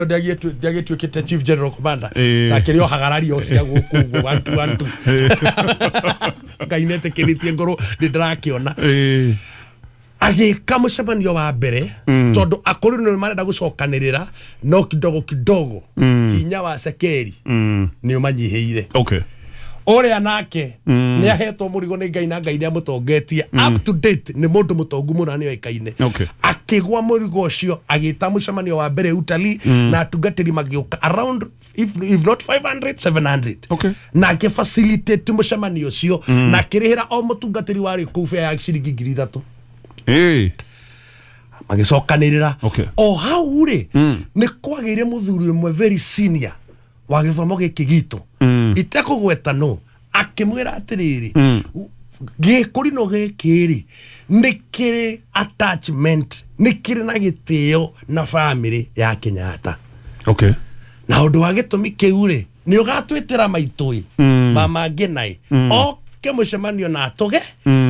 ndiagituikite chief general commander na kirio hagarari ocia guku 1 ngainete kiritie ngoro ndirakiona agika mucemanio wa mbere tondu akuru ni marenda gucokanirira no kidogo hinya wa sekeri ni umanyiheire ore anake ni ahetwo murigo ni ngai na ngai ni amutongetie up to date ni mundu mutongu muna ni oikaine akigwa murigo ucio agita mucemanio wa mbere utali na atungatiri magioka around if not 500 700 na ake facilitate mucemanio ucio na kirihira o mutungatiri wari kufa ya ciringi 3000 magicokanirira o hau ri ni kwagire muthuri umwe very senior wa githomo giki gitu itekugweta no akimwira atiriri gikurino gikiri nikiri attachment nikiri na gitio na family ya Kenyatta na undu wa gitumi kiure ni ugatwitira maitui mama ngenai oke mucemanio na atoge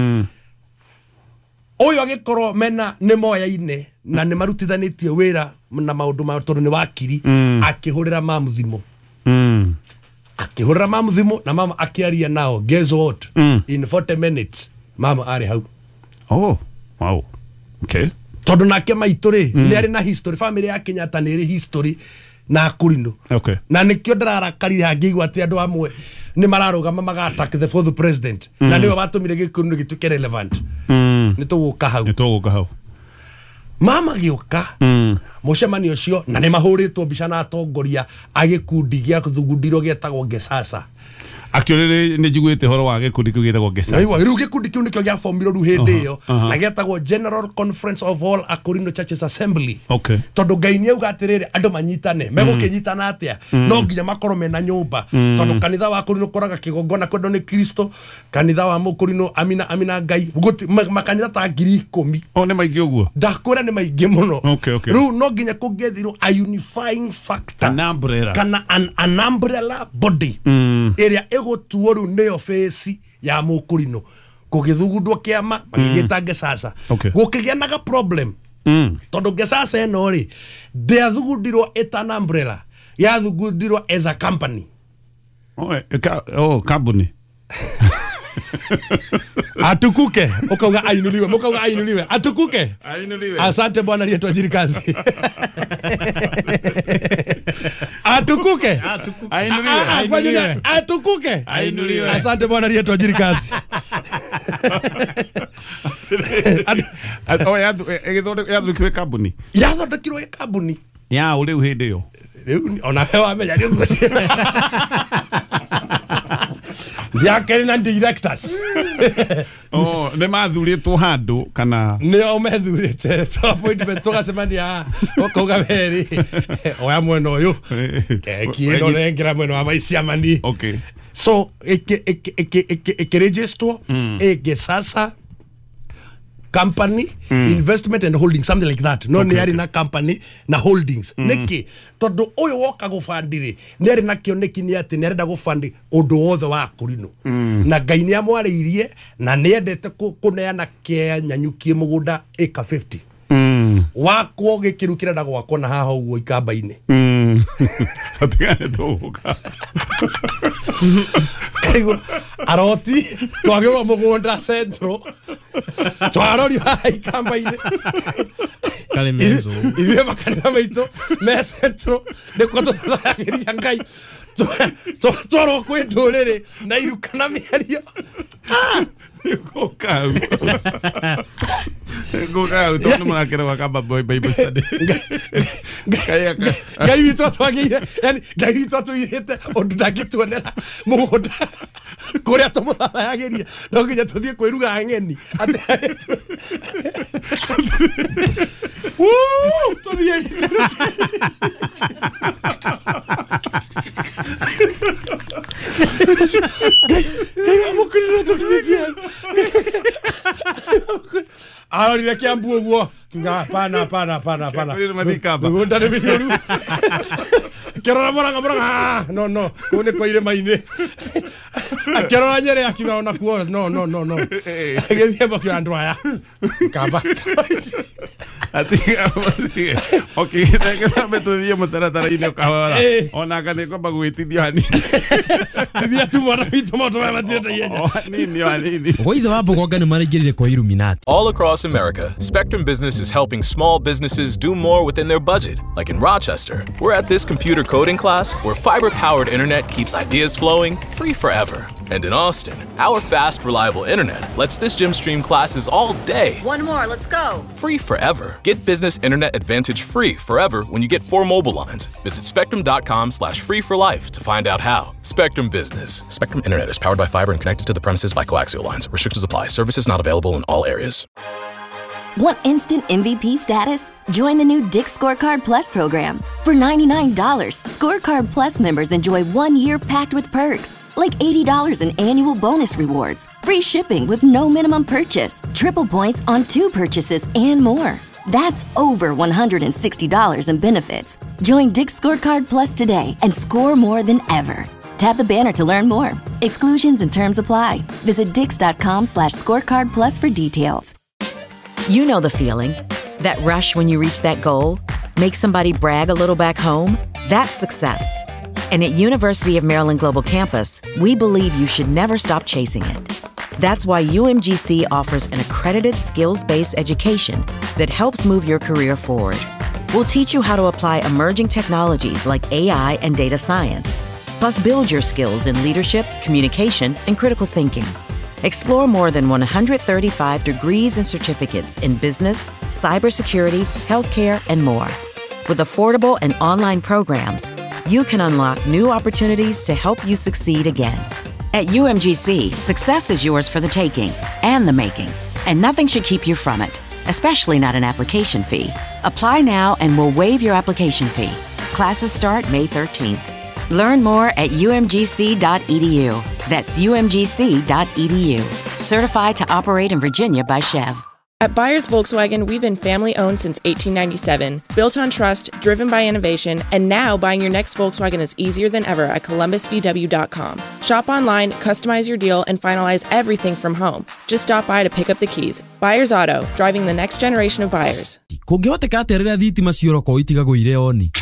oyo agikoro mena ni moya-ine na ni marutithanitie wira na maundu ma tondu ni wakiri akihurira mamuthimo akihurira mamuthimo na mama akiaria nao guess what in 40 minutes mama ari hau wow tondu nake maituri ni ari na history family ya Kenyatta ni ri history na kurino na nikio ndararakarire hangiigwa ati andu amwe ni mararugama maga attack the fourth president na niwe batumire gikuno gituke relevant ni tuguka hau mama gioka mucemanio cio na ni mahuritwo mbica na atongoria agikundi gia kuthugundiro getagwo Gesasa actually ni jiguite horo wa gikundi kiu getagwo Gesasa aiwa riu gikundi kiu nikio gia formiro ru hindi iyo na getagwo General Conference of All Akorino Churches Assembly tondu ngai ni auga atiriri andu manyitane megukinyitana atia no nginya makoro mena nyumba tondu kanitha wa Akorino koraga kigongona kwendo ni Kristo kanitha wa Mukorino amina ngai makanitha ta 10,000 ni maingi uguo ndakwira ni maingi muno riu no nginya kungethirwo a unifying factor an umbrella body area egotuo riu ni office ya Mukorino kugithugundwo kiama magigita Gesasa gukigianaga problem tondu Gesasa eno ri ndeathugundirwo etan umbrella yathugundirwo as a company company atukuke ukauga ainuliwe atukuke asante bwana aliyetua jiri kazi atukuke ainuliwe asante bwana aliyetua jiri kazi yathondekirwe kambuni ya uri uhinde yo ona hewa menya ni ndiakeri na directors ne mathuritwo handu kana ne methurite to appointment tugasemania okauga weri oya mweno uyu kiino nengira mweno wa maiciamani so register Gesasa company investment and holding something like that no ni ari na company na holdings niki tondu uyu woka gufandire ni ari na kioneki ni ati ni arenda gufandi undu wothe wa Akorino na ngai ni amwariirie na ni endete kuneana nyanyukie mugunda eka 50 wakwo gikirukira na gwakwo na haha uguo ikamba-ini atigane tuguka karigo aroti twagirwo mugunda central twarori haha ikamba-ini kale mezo ithuĩ makanitha maitũ me central nĩkuo tũthagĩria ngai twarwo kwĩ ndũrĩrĩ na iruka na mĩario Go tondu murakera wakamba Bible study. Ngai witũ twagĩire yani ngai witũ twirĩte ũndũ ndangĩtuonera mũgũnda kũrĩa tũmũthayagĩria no nginya tũthiĩ kwĩruga ng'eni atĩ tũthiĩ ngai wa Mukorino tũkinyĩtie arorire Kiambu uguo kiuga hapana ngunda nĩ mĩnyoru akĩrora Mũrang'a no kũu nĩ kwa irĩma-inĩ akĩrora Nyeri akiuga ona kuo no agĩthiĩ mbakio andũ aya kamba Atiga. Okay, kita sampai tu dia mutara-tara ini kahwala. Ona kane ko bagwitithio hani. Dia tu mara itu moto mama tira yenya. Nini. Goitho wapo kwa gani marigirire kwa Illuminati. All across America, Spectrum Business is helping small businesses do more within their budget. Like in Rochester, we're at this computer coding class where fiber-powered internet keeps ideas flowing free forever. And in Austin, our fast, reliable internet lets this gym stream classes all day. One more, let's go. Free forever. Get Business Internet Advantage free forever when you get 4 mobile lines. Visit spectrum.com/free for life to find out how. Spectrum Business. Spectrum Internet is powered by fiber and connected to the premises by coaxial lines. Restrictions apply. Services not available in all areas. Want instant MVP status? Join the new Dick's Scorecard Plus program. For $99, Scorecard Plus members enjoy 1 year packed with perks, like $80 in annual bonus rewards, free shipping with no minimum purchase, triple points on 2 purchases, and more. That's over $160 in benefits. Join Dick's Scorecard Plus today and score more than ever. Tap the banner to learn more. Exclusions and terms apply. Visit dix.com/scorecard plus for details. You know the feeling. That rush when you reach that goal? Make somebody brag a little back home? That's success. And at University of Maryland Global Campus, we believe you should never stop chasing it. That's why UMGC offers an accredited skills-based education that helps move your career forward. We'll teach you how to apply emerging technologies like AI and data science, plus build your skills in leadership, communication, and critical thinking. Explore more than 135 degrees and certificates in business, cybersecurity, healthcare, and more. With affordable and online programs, you can unlock new opportunities to help you succeed again. At UMGC, success is yours for the taking and the making, and nothing should keep you from it, especially not an application fee. Apply now and we'll waive your application fee. Classes start May 13th. Learn more at umgc.edu. That's umgc.edu. Certified to operate in Virginia by Chev. At Byers Volkswagen, we've been family-owned since 1897, built on trust, driven by innovation, and now buying your next Volkswagen is easier than ever at columbusvw.com. Shop online, customize your deal, and finalize everything from home. Just stop by to pick up the keys. Byers Auto, driving the next generation of buyers. Kungihoteka atia riria thitima cioroko itigagũire oni.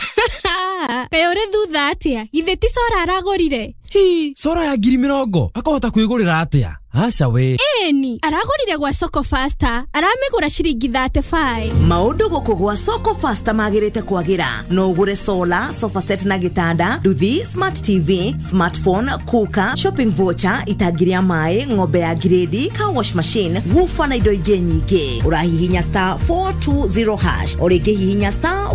Peore thutha atia, ithe ti Sora aragũrire. Hi, Sora ya 20,000 akahota kwĩgũrĩra atia? Aca we. Eni, aragũrire gwa Soko Faster, aramĩgũra ciringi 35. Maũndũ gũkũ gwa Soko Faster magĩrĩte kwagĩra. No ũgũre solar, sofa set na gĩtanda, nduthi, smart TV, smartphone, kuka, shopping voucher, itangi rĩa maĩ, ng'ombe ya grade, car wash machine, woofer na indo ingĩ nyingĩ. Ũrahihinya *420#, o rĩngĩ hihinya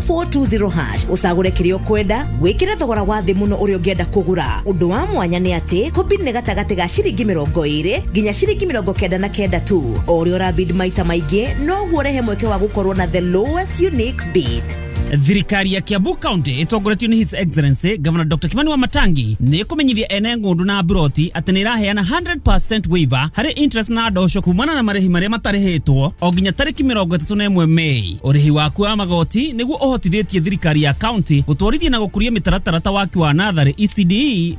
*420#. Ũcagũre kĩrĩa ũkwenda, gwĩkĩra thogora wa thĩ mũno ũrĩa ũngĩenda kũgũra. Ũndũ wa mwanya nĩ atĩ, kombini nĩ gatagatĩ ga ciringi 20 nginya ciringi 99 tu. O rĩo ũrabid maita maingĩ, no guorehe mweke wa gũkorwo na the lowest unique bid. Thirikari ya Kiambu County itongoretio ni His Excellency Governor Dr. Kimani Wamatangi ni kumenyithia ene ngundu na broti ati ni iraheana 100% waiver hari interest na ndosho kumana na marehi maria matarĩhĩtwo o nginya tariki 31 Mei. Ũrĩhi waku wa magoti niguo ũhotithĩtie thirikari ya county gũtwarithia na gũkũria mĩtaratara ta waki wa natharĩ ECDE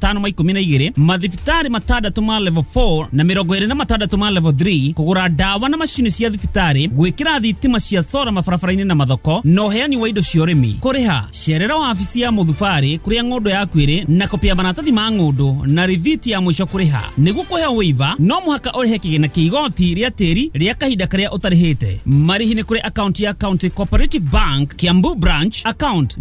512 mathibitari matandatũ ma level 4 na 26 ma level 3 kũgũra ndawa na macini cia thibitari gwĩkĩra thitima cia solar mabarabara-inĩ na mathoko no heani wa indo cia ũrĩmi kũrĩha cerera wabici ya mũthubari kũrĩa ng'ũndũ yaku ĩrĩ na kopia maratathi ma ng'ũndũ na rithiti ya mũico kũrĩha nĩguo kũheo waiver no mũhaka ũrĩhe kĩgĩna kĩa igoti rĩa tĩri rĩa kahinda karĩa ũtarĩhĩte marĩhi nĩ kũrĩ account ya County Cooperative Bank Kiambu Branch account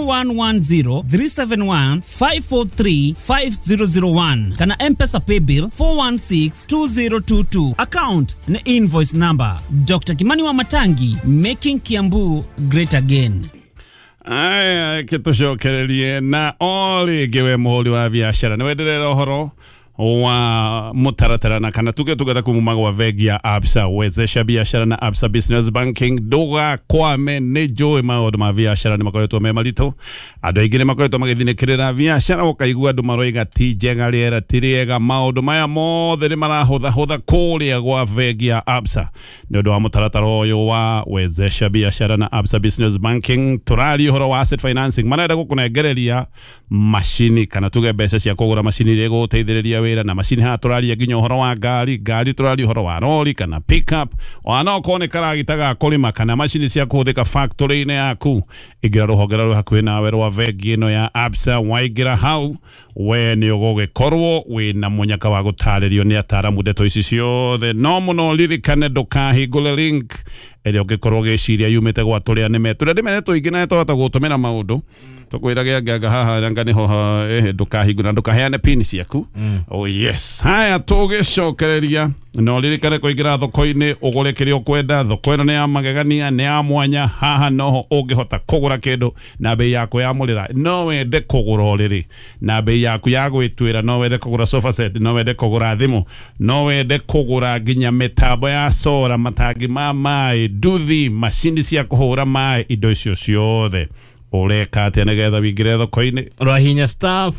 01103715435001 kana M-Pesa Paybill 4162022 account na invoice number Dr. Kimani Wamatangi, making Kiambu great again. Aya kitucokererie na rĩngĩ we mũhũri wa biacara nĩ wenderera ũhoro wa mutaratara na kana tugeta kuma gwa vengi ya Absa wezesha biashara na Absa Business Banking ndũgakwame nĩ njũĩ maũndũ ma biashara nĩ makoretwo me maritũ andũ aingĩ nĩ makoretwo magĩthinĩkĩrĩra biashara ũkaigua andũ maroiga ti njega rĩera ti rĩega maũndũ maya mothe nĩ marahũthahũtha kũrĩa gwa vengi ya Absa nĩ ũndũ wa mutaratara ũyũ wa wezesha biashara na Absa Business Banking tũraria ũhoro wa asset financing marenda gũkũnengereria macini kana tuge mbeca cia kũgũra macini iria igũteithĩrĩria wira na macini ha turaria nginya uhoro wa ngari turaria uhoro wa lori kana pickup ona kone karagitaga kulima kana macini cia kuhuthika factory ine yaku igira ruhongera ru hakuhi nawe rwa vengi ino ya Absa waigira hau we ni ugugikorwo wina munyaka wa gutaririo ni ataramu ndeto ici ciothe no muno ririkane ndukahingule link ĩrĩa ũngĩkorwo gĩciria yumĩte gwa tũrĩa nĩ metu rĩrĩa nĩ tũingĩ na twahota gũtũmĩra maũndũ tũkwĩra gĩanga haha ranga nĩho ndũkahingũra ndũkaheane pin ciaku oh yes haya tũgĩcokereria no ririkane kũingĩra thoko-inĩ ũgũre kĩrĩa ũkwenda thoko ĩno nĩ ya magegania nĩ ya mwanya haha noho ũngĩhota kũgũra kĩndũ na bei yaku ya mũrĩra no wende kũgũra ũrĩrĩ na bei yaku ya gwĩtwĩra no wende kũgũra sofa set no wende kũgũra thimũ no wende kũgũra nginya mĩtambo ya solar matangi ma maĩ nduthi macini cia kũhũra maĩ indo icio ciothe ureka atia nigetha wingire thoko-inĩ rahinya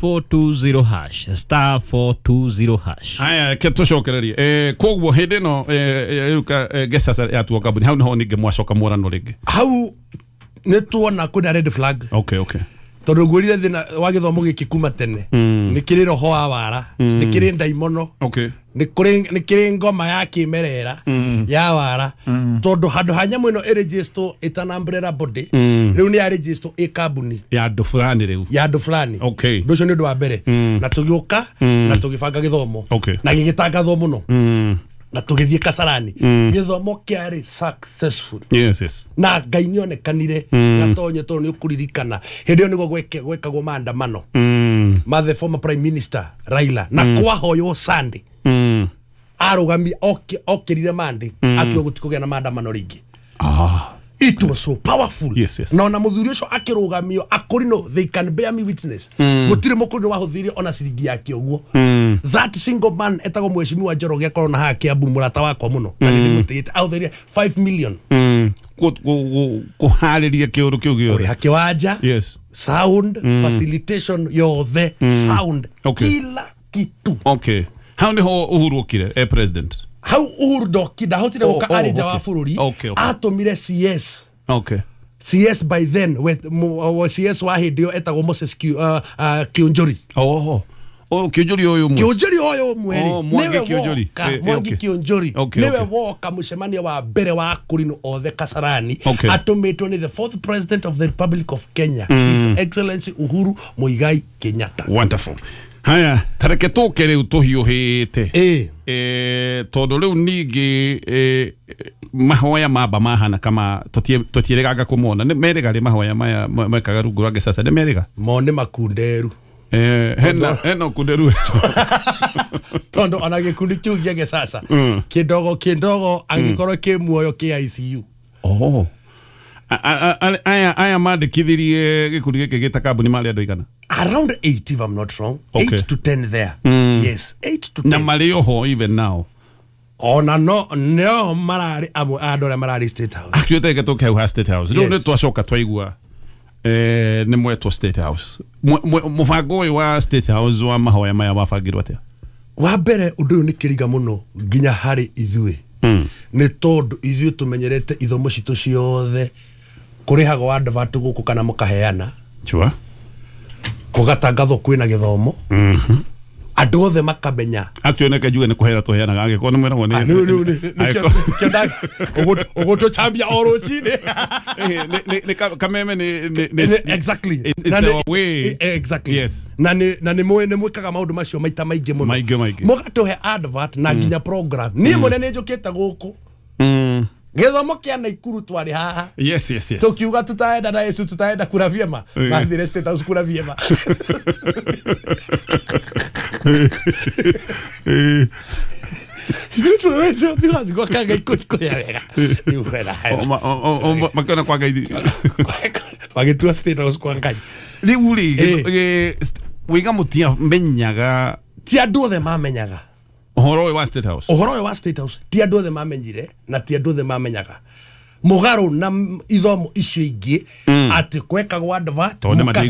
*420#. Haya tucokererie koguo hindi ĩno Gesasa yatuo kambuni hau niho ninge mwacoka murano ringi hau nĩ tuona kwĩna red flag okay tondu ngurire thina wa githomo giki kuma tene ni kiri roho wa wara ni kiri ndaimono ni kiri ngoma ya kimerera ya wara tondu handu hanya mwino register itana umbrella body riu ni ya register kambuni ya andu fulani riu ya andu fulani ndocio ni ndu wa mbere na tugiuka na tugibanga githomo na gigitangathwo muno na tugithie Kasarani githomo kiari successful yes na Ngai nionekanire gatonye tondu ni ukuririkana hindi yo nigo gwekagwo maandamano the former prime minister Raila na kwahoyo Sunday arugami okirire mande akio gutikugea na maandamano ringi it was so powerful yes na ona muthuri ucio akirugamio akorino they can bear me witness gutire mukundu wahuthirie ona ciringi yake uguo that single man etago mweshimiwa Njoroge akorwo na haki abu murata wakwa muno na ndimutite ahuthirie 5 million kuhariria kiuru kiu giothe haki wanja yes sound facilitation yothe sound kila kitu how niho Uhuru okire president how Uhuru ndokida hotire guka ari nja wa bururi atumire CS CS by then with CS wa hindio etagwo Moses Kionjori Kionjori oyo mweri Mwangi Kionjori niwe woka mucemanio wa mbere wa kurino othe Kasarani atumitwo ni the 4th president of the Republic of Kenya His Excellency Uhuru Muigai Kenyatta. Wonderful. Haya tareke toke riu tuhiuhite tondu riu ningi mahoya maba mahana kama tutieregaga kumona ni merega ri mahoya maya mekaga rungu rwa Gesasa ni merega mone makunderu hena kunderu tondu ona gikundi kiu gia Gesasa kindogo angikorwo ki muoyo ki ICU aya mandikithirie gikundi giki gita kambuni mali andu igana around 8 if I'm not wrong 8 to 10 there yes 8 to 10 na malioho even now ona no marari adore marari State House actually take to ke State House no twacoka twaigua ni mweto State House mufango wa State House wa mahoya maya mabangirwo atia wa mbere undu ni kiriga muno nginya hari ithui ni tondu ithui tumenyerete ithomo citu ciothe kurihagwo advert guku kana mukaheana chua kugatangathwo kwina githomo andu othe makamenya actually neke juge ni kuhera tuheanaga agiko ni mwena wone ugoto chambia orochini ni kameme ni exactly exactly yes na ni mwekaga maundu macio maita maingi muno mugatuhe advert na nginya program ni munene njukite guku githomo kia Naikuru twari haha yes tukiuga tutaenda na Yesu tutaenda kura vyema mathire State House kura vyema Hicho wewe ndio kwa kanga iko ya wega ni ukwela makana kwa gaidi wagetua State House kwa ngai ni uri wiga mutia menyaga ti andu othe mamenyaga uhoro wa State House ti andu othe mamenyire na ti andu othe mamenyaga mugaro na ithomo icio ingi ati kwekagwo advert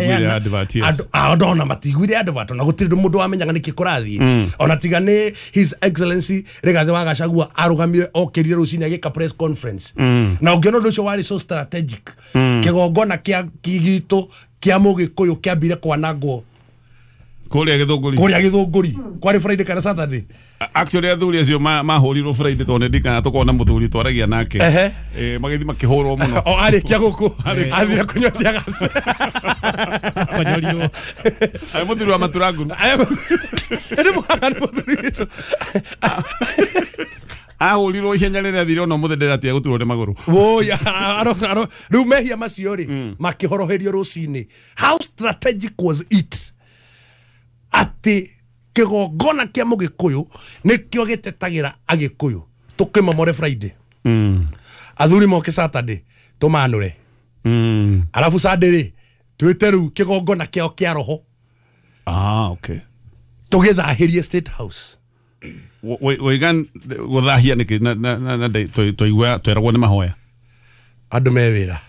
ona matigwire advert na gutiri mundu wamenyaga niki kurathie ona tigane His Excellency Rigathi wa Gachagua arugamire okirire rucini agika press conference na ungiona ndu cio wari so strategic kigongona kia kigito kia mugikuyu kiambire kwanangwo Kuria Githunguri kwari Friday kana Saturday. Actually athuri acio mahurirwo Friday tone ndikana tukona muthuri twaragia nake magithi makihurwo muno o arikia guku athira kunywa cia gas konyorirwo ai muthuri wa maturanguru ende mwana muthuri icio ahurirwo ihenya rĩrĩa athire no mũthendera tia guturwo nĩ magũrũ aro riu mehia macio ri makihoroherio rucini. How strategic was it ati kigongona kia mugikuyu nikio gitetagira agikuyu tukimomore Friday athuri moke Saturday tumanure alafu Sunday ri twiteru kigongona kiao kia roho okay tugithahirie State House Wigan guthahia niki na toigwa tweragwo nĩ mahoya andu mewira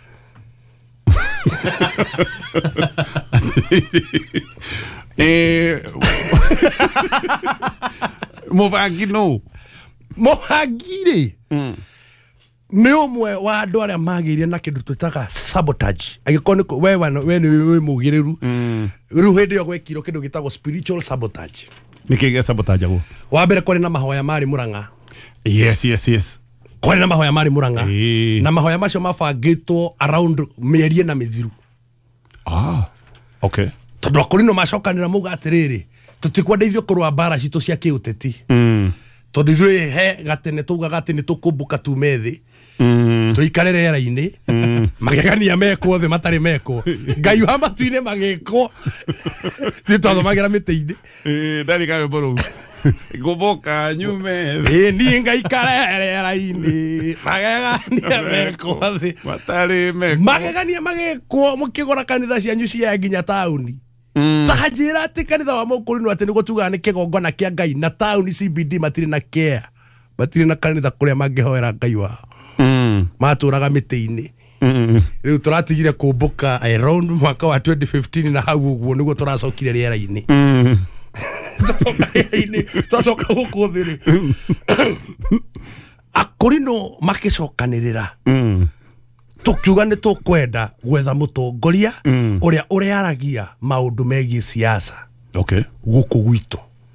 Muvangi no Mohagire nĩ ũmwe wa andũ arĩa magĩire na kĩndũ twĩtaga sabotage agĩkorwo we nĩ mũgĩrĩru rĩu hĩndĩ ĩyo gwekirwo kĩndũ gĩtagwo spiritual sabotage. Nĩkĩ gĩa sabotage guo? Wa mbere kwarĩ na mahoya marĩ Murang'a. Yes kwarĩ na mahoya marĩ Murang'a na mahoya macio mabangĩtwo around mĩeri na mĩthiru. Okay. Tondũ akorino macokanĩra mauga atĩrĩrĩ tũtikwendeithio kũrũa mbara citũ cia kĩũteti tondũ ithuĩ he gatene tugaga atĩ nĩ tũkũmbũka tume thĩ tuikare rĩera-inĩ magegania mekwo thĩ matarĩ mekwo Ngai wa matu-inĩ magĩkwo thĩ twathomagira mĩtĩ-inĩ ndarĩ kawe rũu ngũmbũka nyume thĩ niĩ ngaikare rĩera-inĩ magegania mekwo thĩ matarĩ mekwo magegania magĩkwo mũkĩgũra kanitha cianyu cia nginya taũni tahajira ati kanitha wa mũkũrino ati nĩguo tugaga nĩ kĩgongona kĩa Ngai na taũni CBD matirĩ na care matirĩ na kanitha kũrĩa mangĩhoera Ngai wao matũraga mĩtĩ-inĩ rĩu tũratigire kũmbũka around mwaka wa 2015 na hau ũguo nĩguo tũracokire rĩera-inĩ tũracoka gũkũ thĩ akũrino makĩcokanĩrĩra tukiuga nĩ tũkwenda gwetha mũtongoria ũrĩa ũrearagia maũndũ megiĩ siasa gũkũ gwitũ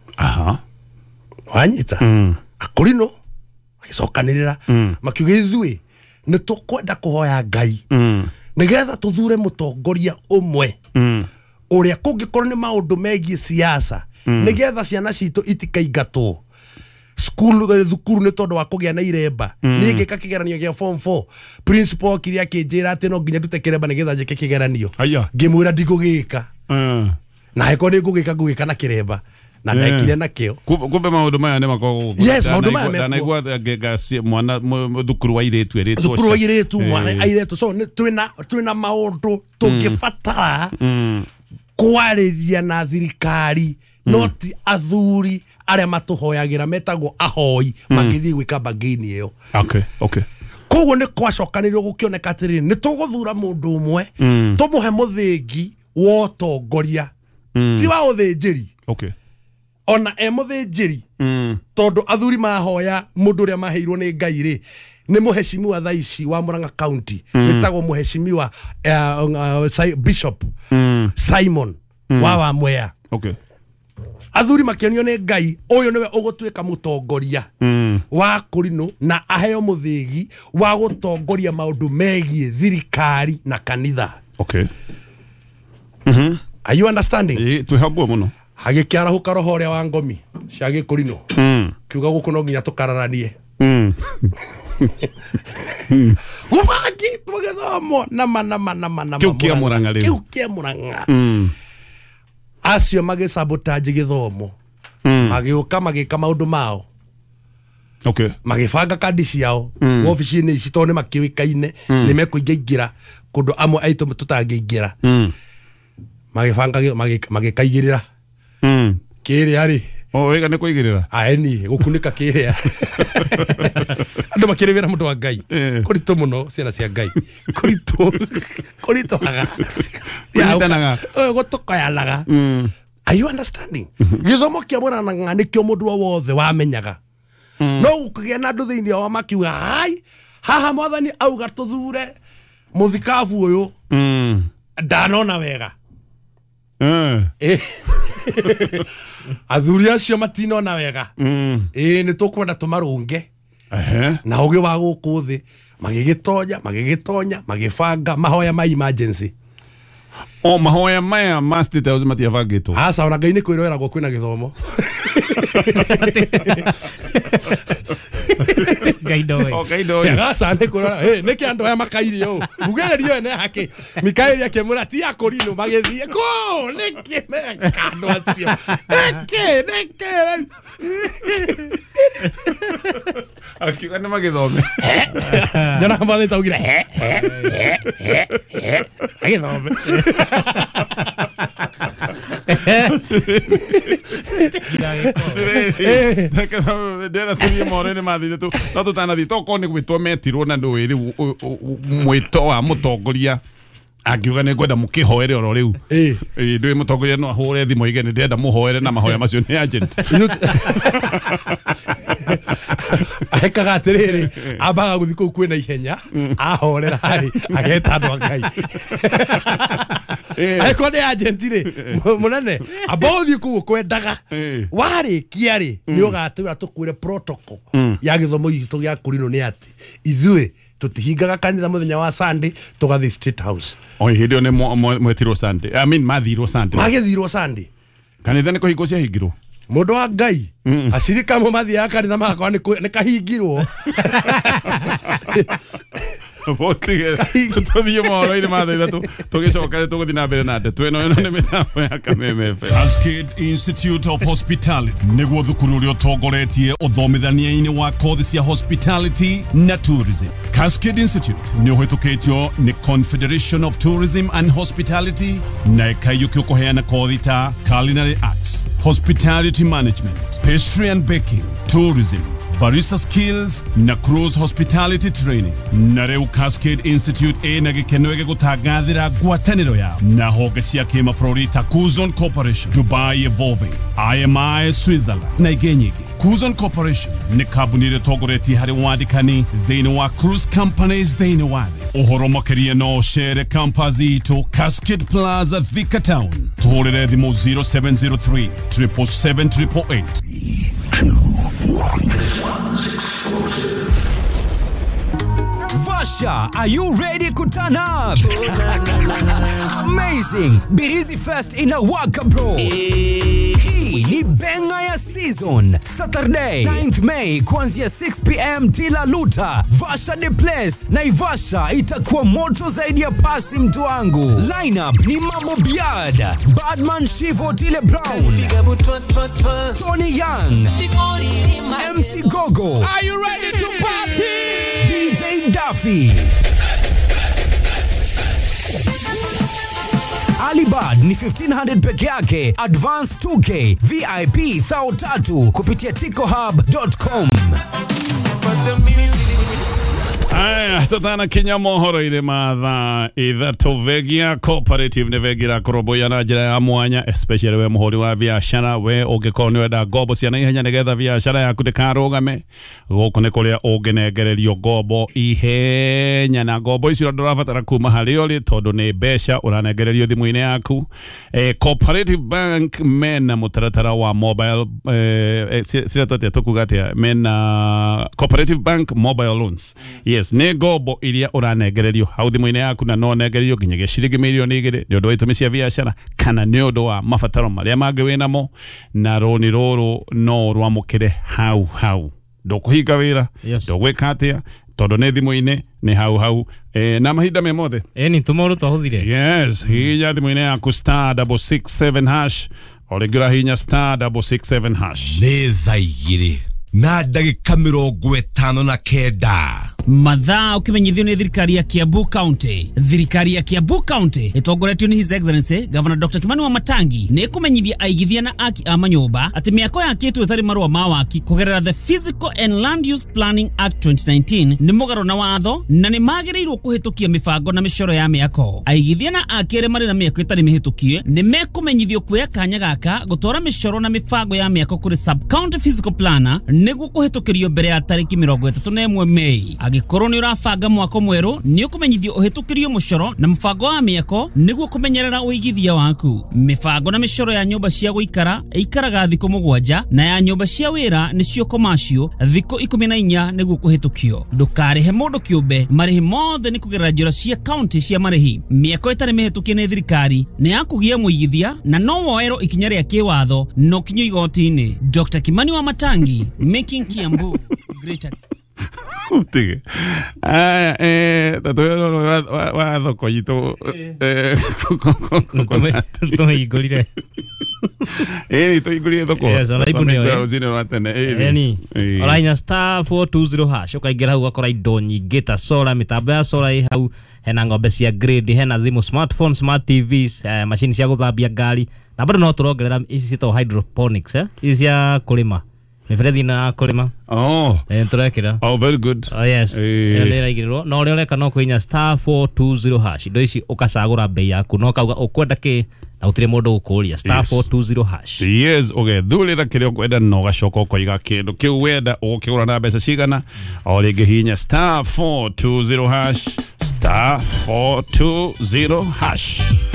wanyita akũrino magĩcokanĩrĩra makiuga ithuĩ nĩ tũkwenda kũhoya Ngai nĩgetha tũthure mũtongoria ũmwe ũrĩa kũngĩkorwo nĩ maũndũ megiĩ siasa nĩgetha ciana citũ itikaingatwo thukuru nĩ tondũ wa kũgĩa na iremba niĩ ngĩka kĩgeranio gĩa form 4 principal kĩrĩa kĩnjĩra atĩ no nginya ndute kĩremba nĩgetha njĩke kĩgeranio ngĩmwĩra ndigũgĩka na heko nĩ ngũgĩka na kĩremba na ndekire nakĩo kumbe maũndũ maya nĩ makoragwo yes maũndũ maya ndanaigua mwana thukuru wa airĩtu mwana airĩtu so twĩna maũndũ tũngĩbatara kwarĩria na thirikari not athuri arĩa matũhoyagĩra metagwo ahoi magĩthiĩ gwĩka bagĩini ĩyo koguo nĩ kwacokanĩrio gũkĩoneka atĩrĩrĩ nĩ tũgũthura mũndũ ũmwe tũmũhe mũthĩngi wa ũtongoria ti wa ũthĩnjĩri ona mũthĩnjĩri tondũ athuri mahoya mũndũ ũrĩa maheirwo nĩ Ngai rĩ nĩ mũheshimiwa thaa ici wa Murang'a County wĩtagwo mũheshimiwa Bishop Simon wa Mwea athuri makĩonio nĩ Ngai ũyũ nĩwe ũgũtuĩka mũtongoria wa kũrino na aheo mũthĩgi wa gũtongoria maũndũ megiĩ thirikari na kanitha are you understanding twĩhangwo mũno hagĩkĩarahũka roho ũrĩa wa ngomi cia gĩkũrino kiuga gũkũ no nginya tũkararanie gũbangi tũgĩthomo nama kĩu kĩa Murang'a rĩu kĩu kĩa Murang'a acio magĩsabotage gĩthomo magĩũka magĩka maũndũ mao magĩbanga kandi ciao ofici-inĩ ici tondũ nĩ makĩũĩkaine nĩ mekũingĩingĩra kũndũ amwe aitũ tũtangĩingĩra magĩbanga magĩkaigĩrĩra kĩrĩa rĩ wega nĩ kũigĩrĩra aeni gũkunĩka kĩrĩa andũ makĩrĩ wĩra mũndũ wa Ngai kũritũ mũno ciana cia Ngai kũritũhaga gũtũkoyanaga are you understanding gĩthomo kĩa Murang'a nĩkĩo mũndũ wothe wamenyaga no gũkĩgĩa na andũ thĩinĩ wao makiuga hai haha mwathani auga tũthure mũthikabu ũyũ ndanona wega athuri acio matinona wega nĩ tũkwenda tũmarũnge na ũgĩ wa gũkũ thĩ magĩgĩtonya magĩbanga mahoya ma emergency mahoya maya ma State House matiabangĩtwo aca ona Ngai nĩ kwĩroreragwo kwĩna gĩthomo Gaidoe aca nĩ kwĩrora nĩkĩ andũ aya makairie ũũ mugĩrĩrio ene hake Mikaeli akĩmwĩra ti akũrinũ magĩthiĩ kũ nĩkĩ meka andũ acio nĩkĩ akiuga nĩ magĩthome jana mbathĩ taugire agĩthome ndera turie morene mathire tu no tutanathi toko ni gwitwo metirwo na ndwiri mwito wa mutongoria akiuga nĩ ngwenda mũkĩhoere oro rĩu ndwĩ mũtongoria no ahũre thimũ igene ndĩrenda mũhoere na mahoya macio nĩ agent ahekaga atĩrĩrĩ ambaga gũthiĩ kũu kwĩna ihenya ahorera harĩ ageta andũ a Ngai aheko nĩ agent rĩ mũnene amba ũthiĩ kũu kwendaga warĩkia rĩ nĩ ũgatwĩra tũkwĩre protocol ya gĩthomo gitũ gĩa kũrinũ nĩ atĩ ithuĩ tutihingaga kanitha muthenya wa Sunday tugathi State House hĩndĩ ĩyo nĩ mwetirwo Sunday mathirwo Sunday magĩthirwo Sunday kanitha nĩ kũhingwo ciahingirwo mũndũ wa Ngai acirika mo mathiaga kanitha makwa nĩ kahingirwo tuthiĩ mohoro-inĩ ma thaa ithatũ tũgĩcoka nĩ tũgũthiĩ na mbere na ndeto ĩno nĩ mĩtambo ya Kameme FM. Cascade Institute of Hospitality nĩguo thukuru ũrĩa ũtongoretie ũthomithania-inĩ wa kothi cia hospitality na tourism. Cascade Institute nĩ ũhĩtũkĩtio nĩ Confederation of Tourism and Hospitality na ĩkaiyũkio kũheana kothi ta culinary arts, hospitality management, pastry and baking, tourism, barista skills na cruise hospitality training. Na rĩu Cascade Institute ĩna gĩkeno gĩgũtangathĩra ngwatanĩro yao na honge cia kĩmabũrũri ta Kuzon Corporation, Dubai Evolving, IMI Switzerland na ingĩ nyingĩ. Kuzon Corporation nĩ kambuni ĩrĩa ĩtongoretie harĩ wandĩkani thĩinĩ wa cruise companies thĩinĩ wa thĩ. Ũhoro makĩria no ũcere campus itũ Cascade Plaza Thika Town. Tũhũrĩre thimũ 0703 777 888. Vasha, are you ready to turn up? Amazing! Birizi Fest inawaka bro. Hii ni benga ya season. Saturday 9th May kuanzia 6 PM Tila Luta. Vasha the place. Naivasha itakuwa moto zaidi ya pasi mtu wangu. Lineup ni Mambo Biad, Badman Shivo Tile Brown, Tony Young, MC Gogo. Are you ready to party? DJ Duffy. Alibad ni 1500 peke yake, advance 2K, VIP 3,000 kupitia ticohub.com. Aya, tutana Kenya mohoro-inĩ ma thaa ithatũ Vegia Cooperative nĩ vegira kũrũmbũiya na njĩra ya mwanya, especially we mũhũri wa biacara, we ũngĩkorwo nĩ wenda ngombo cia naihenya nĩgetha biacara yaku ndĩkarũgame. Gũkũ nĩ kũrĩa ũngĩnengererio ngombo ihenya, na ngombo icio ndũrabatara kuma harĩa ũrĩ tondũ nĩ mbeca ũranengererio thimũ-inĩ yaku. Cooperative Bank mena mũtaratara wa mobile sira tote tukuga atĩa mena Cooperative Bank mobile loans. Yes, nĩ ngombo iria ũranengererio hau thimũ-inĩ yaku na no nengererio nginyagia ciringi mirioni 2 nĩ ũndũ wa itũmi cia biacara kana nĩ ũndũ wa mabataro marĩa mangĩ wĩnamo, na rũni rũrũ no rwamũkĩre hau ndũkũhinga wĩra ndũgwĩka atĩa tondũ nĩ thimũ-inĩ nĩ hau na mahinda me mothe ni tumoro twahũthire. Yes, hinya thimũ-inĩ yaku *667# orĩngĩra hinya *667#. nĩ thaa igĩrĩ na ndagĩka 59 mathaa ũkimenyithio nĩ thirikari ya Kiambu County. Thirikari ya Kiambu County ĩtongoretio nĩ His Excellency Governor Dr. Kimani Wamatangi nĩ kũmenyithia aigithia na aki a manyũmba atĩ mĩako yakĩtwo ĩtarĩ marũa ma waki kũgerera the Physical and Land Use Planning Act 2019 nĩ mũgarũ na watho na nĩ magĩrĩirwo kũhĩtũkia mĩbango na mĩcoro ya mĩako. Aigithia na aki arĩa marĩ na mĩako ĩtarĩ mĩhĩtũkie nĩ mekũmenyithio kuoya kanya gaka gũtwara mĩcoro na mĩbango ya mĩako kũrĩ Sub County Physical Planner nĩguo kũhĩtũkĩrio mbere ya tarĩki 31 Mei. Angĩkorwo nĩ ũrabanga mwako mwerũ nĩ ũkũmenyithio ũhĩtũkĩrio mũcoro na mũbango wa mĩako nĩguo kũmenyerera ũigithia waku. Mĩbango na mĩcoro ya nyũmba cia gũikara ĩikaraga thikũ 7 na ya nyũmba cia wĩra nĩcio commercial thikũ 14 nĩguo kũhĩtũkio. Ndũkarĩhe mũndũ kĩũmbe, marĩhi mothe nĩ kũgerera njĩra cia kaunti cia marĩhi. Mĩako ĩtarĩ mĩhĩtũkie nĩ thirikari nĩ ya kũgia mũigithia na no woerwo ikinya rĩa kĩwatho no kinyo igoti-inĩ. Dr. Kimani wa Matangi, making Kiambu greater. Utige. Tatoyo wa thoko yito. Tumeigorire. Tuigorire thoko. Yes, ona ibunio. Uzine watene. Orainya star 420 hash ukaingira hau akora indo nyingĩ ta solar, mitambo ya solar ĩ hau, hena ng'ombe cia grade, hena thimũ, smartphone, smart TVs, machine cia gũthambia ngari. Na bado no turongerera ici ciĩtagwo hydroponics, ici cia kũrĩma. Miferethi na kũrĩma. Turekĩra. Very good. Yes. Nĩraigĩrĩrwo. No ũrĩa ũreka no kũinya star 420 hash. Indo ici ũkacagũra bei yaku. No kauga ũkwenda kĩ na ũtirĩ mũndũ gũkũria star 420 hash. Yes, thurĩra kĩrĩa ũkwenda na ũgacoka ũkoiga kĩndũ kĩu wenda ũgũkĩgũra na mbeca cigana. O rĩngĩ hinya star 420 hash. Star 420 hash.